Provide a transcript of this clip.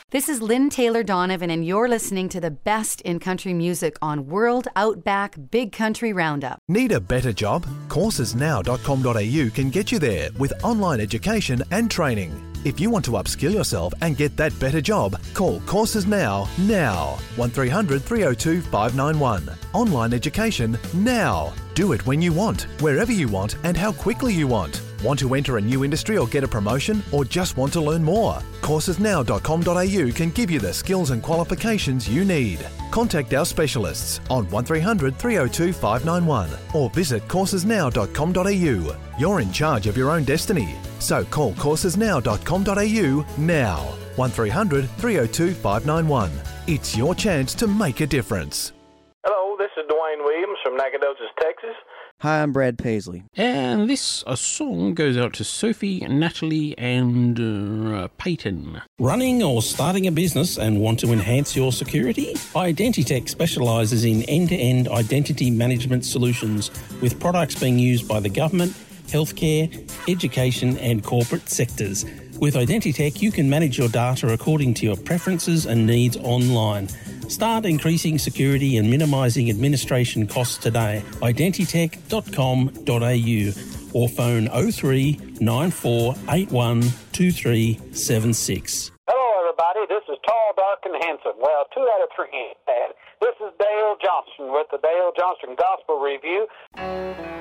This is Lynn Taylor Donovan, and you're listening to the best in country music on World Outback Big Country Roundup. Need a better job? Coursesnow.com.au can get you there with online education and training. If you want to upskill yourself and get that better job, call Courses Now. 1300 302 591. Online education now. Do it when you want, wherever you want, and how quickly you want. Want to enter a new industry or get a promotion, or just want to learn more? Coursesnow.com.au can give you the skills and qualifications you need. Contact our specialists on 1300 302 591 or visit coursesnow.com.au. You're in charge of your own destiny, so call coursesnow.com.au now. 1300 302 591. It's your chance to make a difference. Hello, this is Dwayne Williams from Nacogdoches, Texas. Hi, I'm Brad Paisley. And this song goes out to Sophie, Natalie, and Peyton. Running or starting a business and want to enhance your security? Identitech specialises in end-to-end identity management solutions with products being used by the government, healthcare, education and corporate sectors. With Identitech, you can manage your data according to your preferences and needs online. Start increasing security and minimising administration costs today. Identitech.com.au or phone 03 9481 2376. Hello, everybody. This is Tall, Dark, and Handsome. Well, 2 out of 3 ain't bad. This is Dale Johnston with the Dale Johnston Gospel Review.